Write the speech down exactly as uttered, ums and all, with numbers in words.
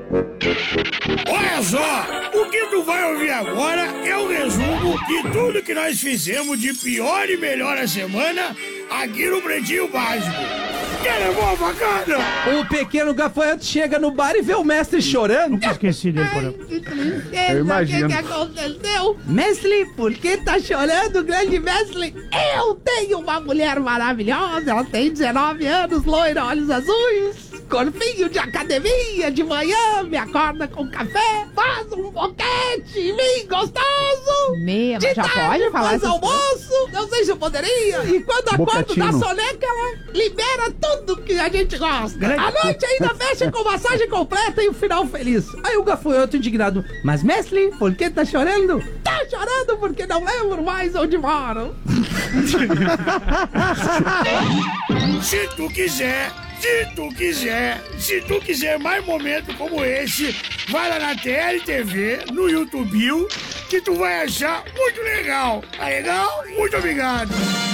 Olha só, o que tu vai ouvir agora é um resumo de tudo que nós fizemos de pior e melhor a semana aqui no Pretinho Básico. Quer levar a facada? O pequeno gafanhoto chega no bar e vê o mestre chorando. Nunca esqueci dele, por exemplo. Eu imagino. O que, que aconteceu? Mestre, por que tá chorando, grande mestre? Eu tenho uma mulher maravilhosa, ela tem dezenove anos, loira, olhos azuis, corpinho de academia, de manhã, me acorda com café, faz um boquete em mim gostoso. Meia, De mas já tarde pode falar faz essas almoço, não sei se eu poderia. E quando acordo da Bocatino. soneca, ela libera tudo que a gente gosta. Grande. A noite ainda fecha com massagem completa e um final feliz. Aí o gafanhoto indignado. Mas mestre, por que tá chorando? Tá chorando porque não lembro mais onde moro. Se tu quiser, se tu quiser, se tu quiser mais momentos como esse, vai lá na T L T V, no YouTube, que tu vai achar muito legal. Tá legal? Muito obrigado.